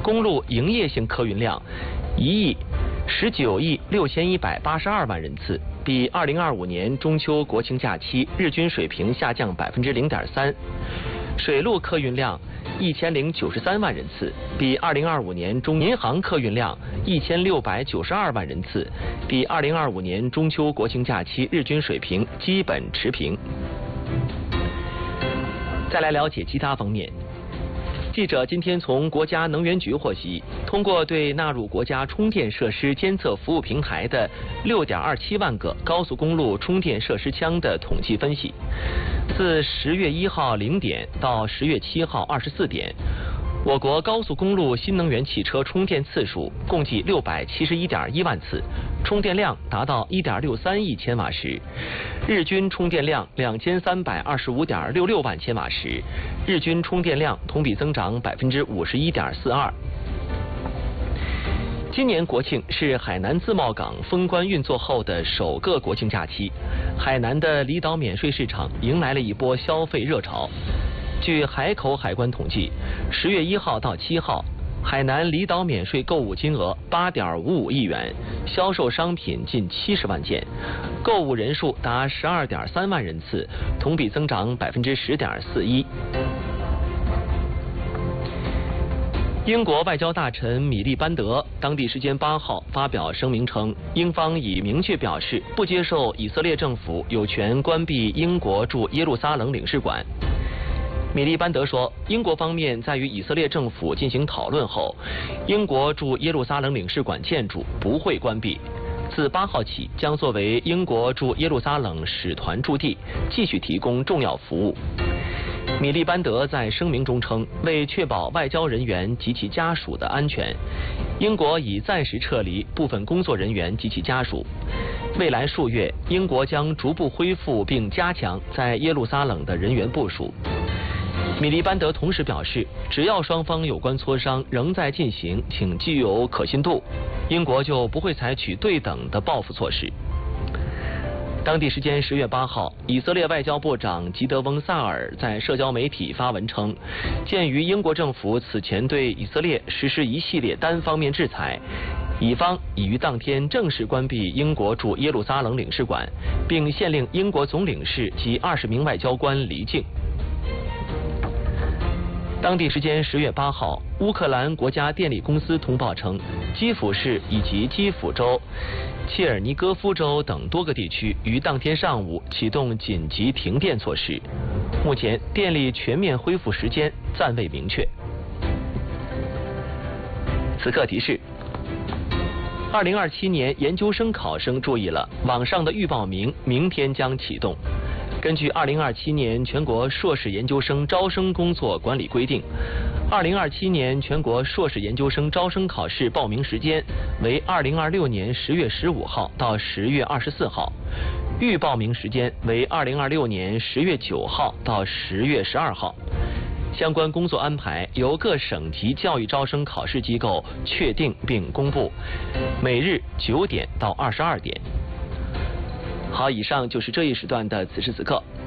公路营业性客运量119亿6182万人次，比2025年中秋国庆假期日均水平下降0.3%。水路客运量1093万人次，比2025年民航客运量1692万人次，比2025年中秋国庆假期日均水平基本持平。再来了解其他方面。记者今天从国家能源局获悉，通过对纳入国家充电设施监测服务平台的6.27万个高速公路充电设施枪的统计分析，自10月1号0点到10月7号24点，我国高速公路新能源汽车充电次数共计671.1万次，充电量达到1.63亿千瓦时，日均充电量2325.66万千瓦时，日均充电量同比增长51.42%。今年国庆是海南自贸港封关运作后的首个国庆假期，海南的离岛免税市场迎来了一波消费热潮。据海口海关统计，10月1号到7号，海南离岛免税购物金额8.55亿元，销售商品近70万件，购物人数达12.3万人次，同比增长10.41%。英国外交大臣米利班德当地时间8号发表声明称，英方已明确表示不接受以色列政府有权关闭英国驻耶路撒冷领事馆。米利班德说，英国方面在与以色列政府进行讨论后，英国驻耶路撒冷领事馆建筑不会关闭，自8号起将作为英国驻耶路撒冷使团驻地，继续提供重要服务。米利班德在声明中称，为确保外交人员及其家属的安全，英国已暂时撤离部分工作人员及其家属。未来数月，英国将逐步恢复并加强在耶路撒冷的人员部署。米利班德同时表示，只要双方有关磋商仍在进行，请具有可信度，英国就不会采取对等的报复措施。当地时间10月8号，以色列外交部长吉德翁·萨尔在社交媒体发文称，鉴于英国政府此前对以色列实施一系列单方面制裁，以方已于当天正式关闭英国驻耶路撒冷领事馆，并限令英国总领事及20名外交官离境。当地时间10月8号，乌克兰国家电力公司通报称，基辅市以及基辅州、切尔尼戈夫州等多个地区于当天上午启动紧急停电措施。目前电力全面恢复时间暂未明确。此刻提示：2027年研究生考生注意了，网上的预报名明天将启动。根据2027年全国硕士研究生招生工作管理规定，2027年全国硕士研究生招生考试报名时间为2026年10月15号到10月24号，预报名时间为2026年10月9号到10月12号。相关工作安排由各省级教育招生考试机构确定并公布，每日9点到22点。好，以上就是这一时段的此时此刻。